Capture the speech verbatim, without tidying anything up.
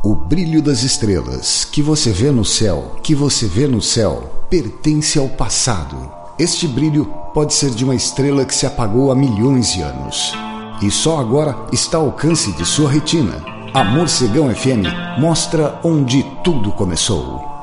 O brilho das estrelas que você vê no céu, que você vê no céu, pertence ao passado. Este brilho pode ser de uma estrela que se apagou há milhões de anos e só agora está ao alcance de sua retina. A Morcegão F M mostra onde tudo começou.